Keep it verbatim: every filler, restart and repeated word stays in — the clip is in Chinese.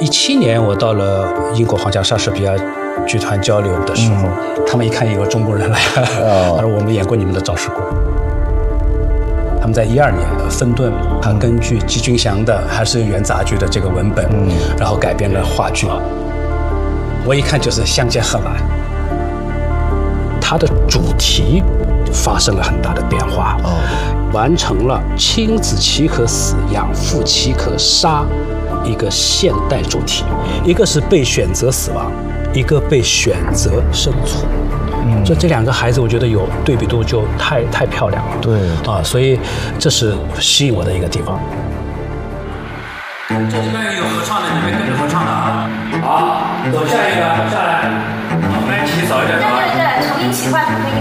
一七年我到了英国皇家莎士比亚剧团交流的时候，嗯、他们一看有个中国人来，哦、他说我们演过你们的《赵氏国》。他们在一二年的芬顿，他根据季君祥的还是元杂剧的这个文本，嗯、然后改编了话剧。我一看就是相见恨晚，它的主题发生了很大的变化，哦、完成了亲子岂可死，养父岂可杀一个现代主题，一个是被选择死亡，一个被选择生存。嗯，所以这两个孩子，我觉得有对比度就太太漂亮了。 对啊，所以这是吸引我的一个地方。 这里面有合唱的，你们跟着合唱的啊！好，走下一个，下来，我们一起走一点。 对对对，重新起换。